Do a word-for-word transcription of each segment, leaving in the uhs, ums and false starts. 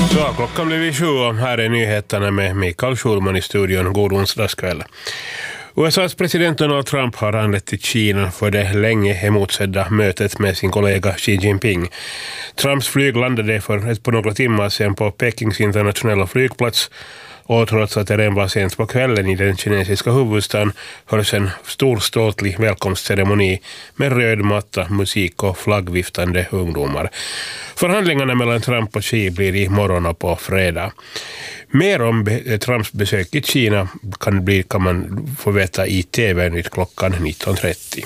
Så klockan blir vi sju och här är nyheterna med Mikael Schulman i studion. God onsdagskväll. U S A:s president Donald Trump har anlänt till Kina för det länge emotsedda mötet med sin kollega Xi Jinping. Trumps flyg landade för ett på några timmar sedan på Pekings internationella flygplats, och trots att det redan var sent på kvällen i den kinesiska huvudstaden hölls en stor ståtlig välkomstceremoni med röd matta, musik och flaggviftande ungdomar. Förhandlingarna mellan Trump och Xi blir i morgon och på fredag. Mer om Trumps besök i Kina kan, bli, kan man få veta i T V-nytt klockan nitton trettio.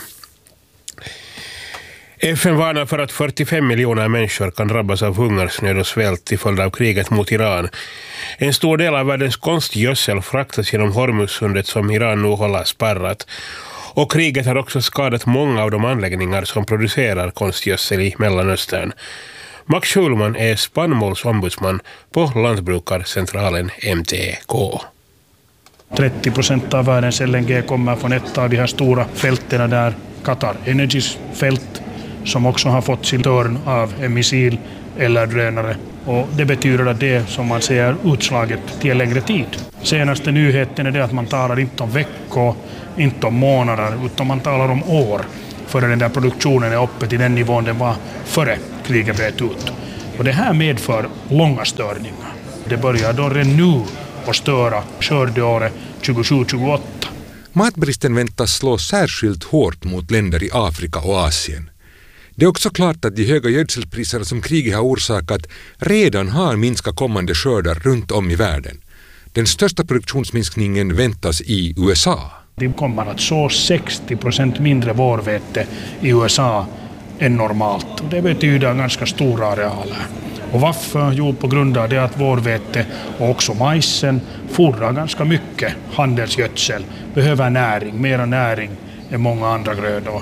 F N varnar för att fyrtiofem miljoner människor kan drabbas av hungersnöd och svält till följd av kriget mot Iran. En stor del av världens konstgödsel fraktas genom Hormuzsundet som Iran nu håller spärrat. Och kriget har också skadat många av de anläggningar som producerar konstgödsel i Mellanöstern. Max Schulman är spannmålsombudsman på Lantbrukarcentralen M T K. trettio procent av världens L N G kommer från ett av de här stora fälten där, Qatar Energys fält, som också har fått sin törn av en missil eller drönare. Och det betyder att det, som man säger, utslaget till en längre tid. Senaste nyheten är det att man talar inte om veckor, inte om månader, utan man talar om år före den där produktionen är uppe till den nivån den var före kriget bröt ut. Och det här medför långa störningar. Det börjar då redan nu att störa skördeåret tjugosju tjugoåtta. Matbristen väntas slå särskilt hårt mot länder i Afrika och Asien. Det är också klart att de höga gödselpriserna som kriget har orsakat redan har minskat kommande skördar runt om i världen. Den största produktionsminskningen väntas i U S A. Det kommer att så sextio procent mindre vårvete i U S A än normalt. Det betyder ganska stora arealer. Och varför? Jo, på grund av det att vårvete och också majsen fordrar ganska mycket handelsgödsel, behöver näring, mera näring än många andra grödor.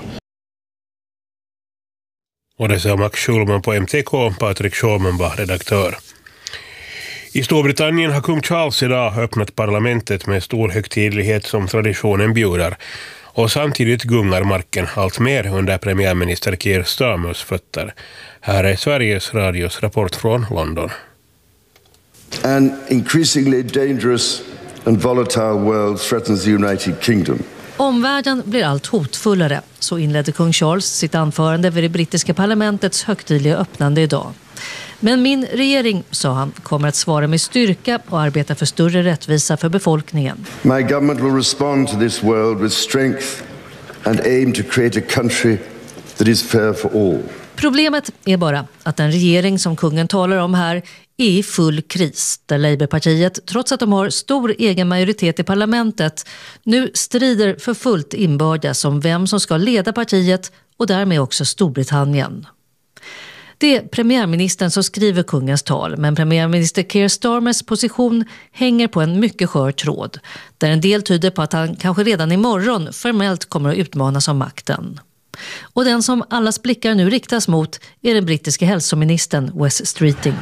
Och det sa Max Schulman på M T K, Patrik Schulman var redaktör. I Storbritannien har kung Charles idag öppnat parlamentet med stor högtidlighet som traditionen bjuder. Och samtidigt gungar marken allt mer under premiärminister Keir Starmers fötter. Här är Sveriges Radios rapport från London. An increasingly dangerous and volatile world threatens the United Kingdom. Omvärlden blir allt hotfullare, så inledde kung Charles sitt anförande vid det brittiska parlamentets högtidliga öppnande idag. Men min regering, sa han, kommer att svara med styrka och arbeta för större rättvisa för befolkningen. My government will respond to this world with strength and aim to create a country that is fair for all. Problemet är bara att den regering som kungen talar om här är i full kris, där Labourpartiet, trots att de har stor egen majoritet i parlamentet, nu strider för fullt inbördes om vem som ska leda partiet och därmed också Storbritannien. Det är premiärministern som skriver kungens tal, men premiärminister Keir Starmers position hänger på en mycket skör tråd, där en del tyder på att han kanske redan imorgon formellt kommer att utmanas av makten. Och den som allas blickar nu riktas mot är den brittiska hälsoministern Wes Streeting.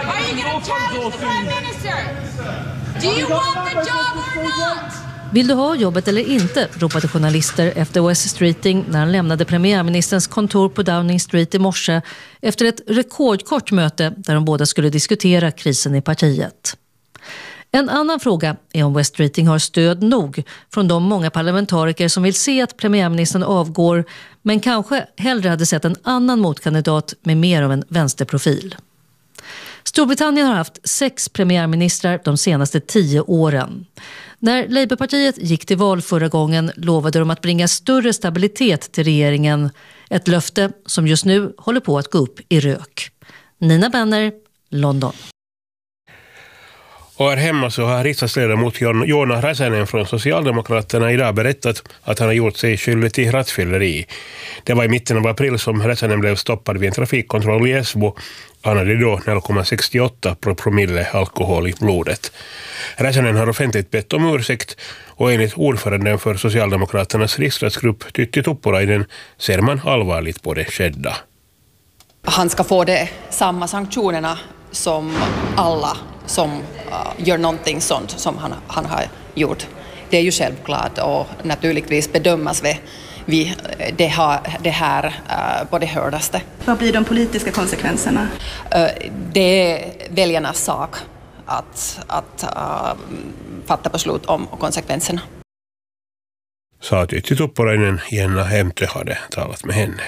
Vill du ha jobbet eller inte, ropade journalister efter Wes Streeting när han lämnade premiärministerns kontor på Downing Street i morse efter ett rekordkort möte där de båda skulle diskutera krisen i partiet. En annan fråga är om Wes Streeting har stöd nog från de många parlamentariker som vill se att premiärministern avgår, men kanske hellre hade sett en annan motkandidat med mer av en vänsterprofil. Storbritannien har haft sex premiärministrar de senaste tio åren. När Labourpartiet gick till val förra gången lovade de att bringa större stabilitet till regeringen. Ett löfte som just nu håller på att gå upp i rök. Nina Benner, London. Och här hemma så har riksdagsledamot Joona Räsänen från Socialdemokraterna idag berättat att han har gjort sig skyldig till rattfylleri. Det var i mitten av april som Räsänen blev stoppad vid en trafikkontroll i Esbo. Han hade då noll komma sextioåtta promille alkohol i blodet. Räsänen har offentligt bett om ursäkt och enligt ordföranden för Socialdemokraternas riksdagsgrupp Tytti Tuppurainen ser man allvarligt på det skedda. Han ska få det samma sanktionerna som alla som uh, gör någonting sånt som han, han har gjort. Det är ju självklart och naturligtvis bedömas vid, vi det, har, det här uh, på det hårdaste. Vad blir de politiska konsekvenserna? Uh, det är väljarnas sak att, att uh, fatta beslut om konsekvenserna. Sa Tytti Tuppurainen, Jenna Hemtö hade talat med henne.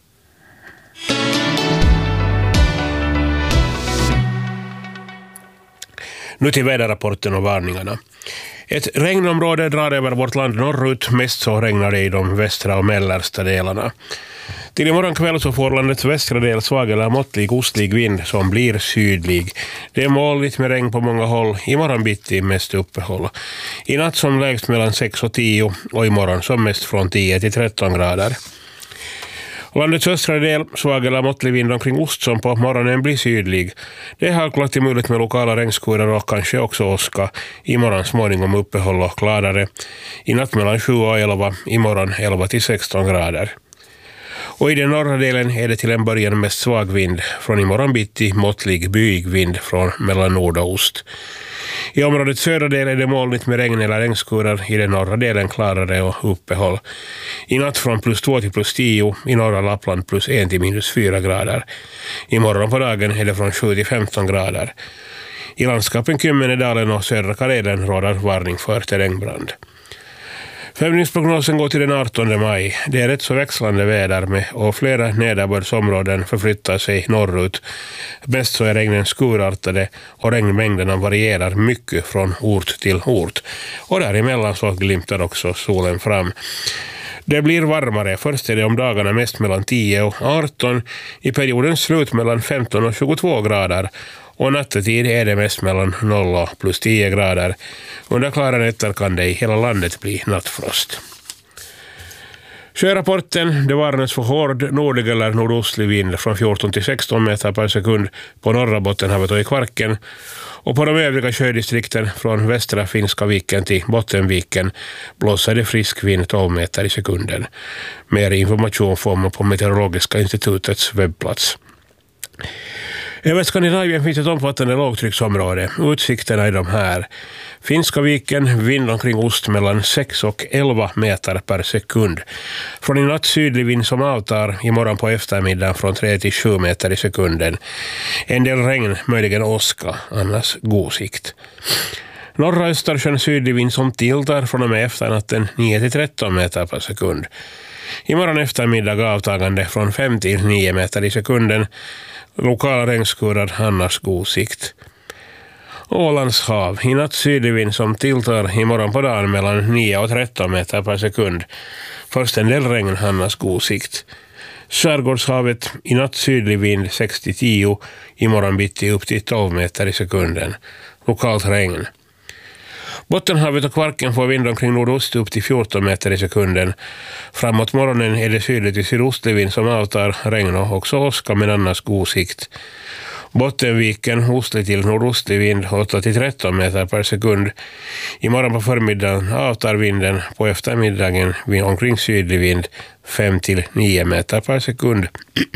Nu till väderrapporten och varningarna. Ett regnområde drar över vårt land norrut, mest så regnar det i de västra och mellersta delarna. Till imorgon kväll så får landets västra del svag eller måttlig ostlig vind som blir sydlig. Det är molnigt med regn på många håll, imorgon bitti mest uppehåll. I natt som lägst mellan sex och tio och imorgon som mest från tio till tretton grader. Landets östra del svag eller måttlig vind omkring ost som på morgonen blir sydlig. Det är halklat till möjligt med lokala regnskurar och kanske också åska. Imorgon småningom uppehåll och klarare. I natt mellan sju och elva, imorgon elva till sexton grader. Och i den norra delen är det till en början mest svag vind. Från imorgon bitti måttlig byig vind från mellan nord och ost. I områdets södra del är det molnigt med regn eller regnskurar, i den norra delen klarare och uppehåll. I natt från plus två till plus tio, i norra Lappland plus en till minus fyra grader. Imorgon på dagen är det från sju till femton grader. I landskapen Kymmenedalen och södra Karelen råder varning för terrängbrand. Femdygnsprognosen går till den artonde maj. Det är rätt så växlande väder med och flera nederbördsområden förflyttar sig norrut. Bäst så är regnen skurartade och regnmängderna varierar mycket från ort till ort. Och däremellan så glimtar också solen fram. Det blir varmare. Först är det om dagarna mest mellan tio och arton. I perioden slut mellan femton och tjugotvå grader. Och nattetid är det mest mellan noll och plus tio grader. Under klara nätter kan det i hela landet bli nattfrost. Sjörapporten, det varnas för hård nordlig eller nordostlig vind från fjorton till sexton meter per sekund på norra Bottenhavet och i Kvarken. Och på de övriga sjödistrikten från västra Finska viken till Bottenviken blåser det frisk vind tolv meter i sekunden. Mer information får man på Meteorologiska institutets webbplats. Över Skandinavien finns ett omfattande lågtrycksområde. Utsikterna är de här. Finska viken, vind omkring ost mellan sex och elva meter per sekund. Från i natt sydlig vind som avtar, imorgon på eftermiddagen från tre till sju meter i sekunden. En del regn, möjligen åska, annars god sikt. Norra Östersjön sydlig vind som tilltar från och med efternatten nio till tretton meter per sekund. Imorgon eftermiddag avtagande från fem till nio meter i sekunden. Lokala regnskurar, annars god sikt. Ålands hav, i natt sydlig vind som tilltar imorgon på dagen mellan nio och tretton meter per sekund. Först en del regn, annars god sikt. Skärgårdshavet, i natt sydlig vind sex till tio, imorgon bitti upp till tolv meter i sekunden. Lokalt regn. Bottenhavet och Kvarken får vind omkring nordost upp till fjorton meter i sekunden. Framåt morgonen är det sydligt till sydostlig vind som avtar, regn och också åska men annars god sikt. Bottenviken ostlig till nordostlig vind åtta till tretton meter per sekund. Imorgon på förmiddagen avtar vinden, på eftermiddagen vind omkring sydlig vind fem till nio meter per sekund.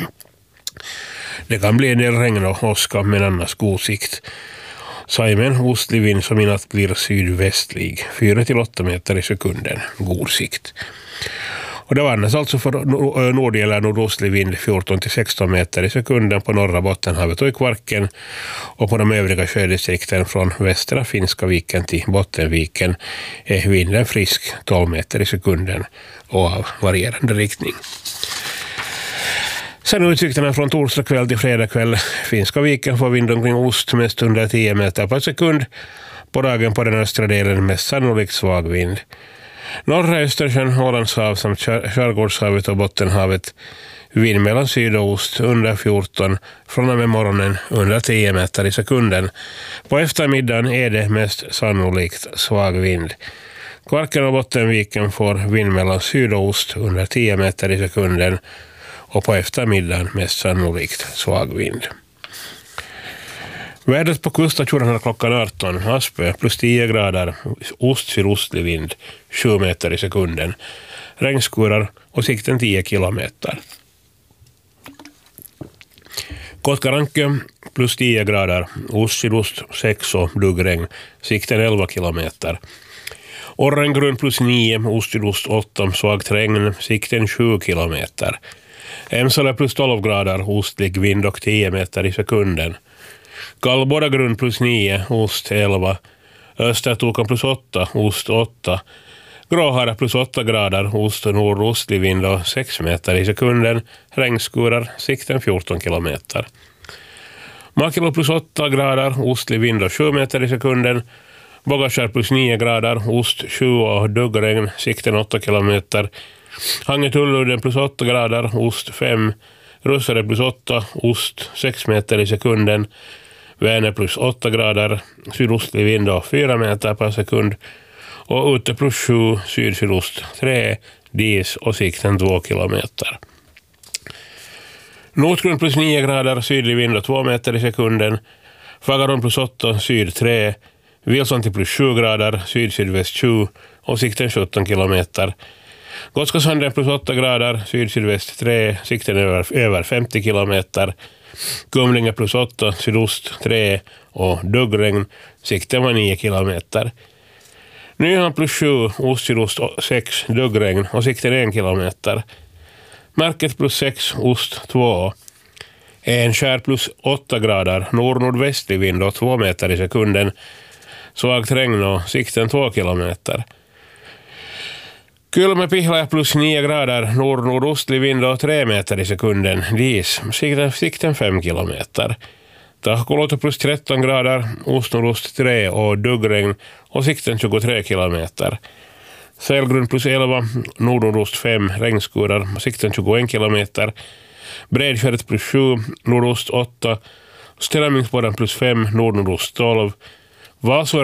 Det kan bli en del regn och åska men annars god sikt. Saimen ostlig vind som i natt blir sydvästlig, fyra till åtta meter i sekunden, god sikt. Och det varnas alltså för nord- eller nordostlig vind fjorton till sexton meter i sekunden på norra Bottenhavet och i Kvarken, och på de övriga sjödistrikten från västra Finska viken till Bottenviken är vinden frisk tolv meter i sekunden och av varierande riktning. Sen utsikterna från torsdag kväll till fredag kväll. Finska viken får vind omkring ost mest under tio meter per sekund. På dagen på den östra delen mest sannolikt svag vind. Norra Östersjön, Ålandshav samt Skärgårdshavet och Bottenhavet. Vind mellan syd och ost under fjorton, från och med morgonen under tio meter i sekunden. På eftermiddagen är det mest sannolikt svag vind. Kvarken och Bottenviken får vind mellan syd och ost under tio meter i sekunden. Och på eftermiddagen mest sannolikt svag vind. Vädret på kuststationerna klockan arton. Aspö plus tio grader. Ost-sydostlig vind sju meter i sekunden. Regnskurar och sikten tio kilometer. Kotkaranke plus tio grader. Ost-sydost sex och duggregn. Sikten elva kilometer. Orrengrund plus nio, ost-sydost åtta, svagt regn, sikten sju kilometer. Emsala plus tolv grader, ostlig vind och tio meter i sekunden. Kallbordagrund plus nio, ost elva. Östertokan plus åtta, ost åtta. Gråhara plus åtta grader, ost och nordostlig vind och sex meter i sekunden. Regnskurar, sikten fjorton kilometer. Makilo plus åtta grader, ostlig vind och sju meter i sekunden. Bogaskär plus nio grader, ost sju och duggregn, sikten åtta kilometer. Hangetulludden plus åtta grader, ost fem. Russare plus åtta, ost sex meter i sekunden. Vänner plus åtta grader, sydostlig vind och fyra meter per sekund. Och ute plus sju, syd-sydost tre, dis och sikten två kilometer. Nordgrund plus nio grader, sydlig vind och två meter i sekunden. Fagaron plus åtta, syd tre. Vilsonti plus sju grader, syd-sydväst tjugo och sikten sjutton kilometer. Gotskasanden plus åtta grader, syd-sydväst tre, sikten över, över femtio kilometer. Kumlinge plus åtta, sydost tre och duggregn, sikten var nio kilometer. Nyhamn plus sju, ost-sydost sex, duggregn och sikten en kilometer. Märket plus sex, ost två. Enskär plus åtta grader, nord-nordvästlig vind och två meter i sekunden. Svagt regn och sikten två kilometer. Kylmäpihla plus nio grader, nord-nordostlig vind och tre meter i sekunden. Dis, sikten, sikten fem kilometer. Tahkoloto plus tretton grader, ost-nordost tre och duggregn och sikten tjugotre kilometer. Sälgrund plus elva, nord-nordost fem, regnskurar, sikten tjugoen kilometer. Bredskäret plus sju, nordost åtta, Ställmingsborren plus fem, nord-nordost tolv. Vasor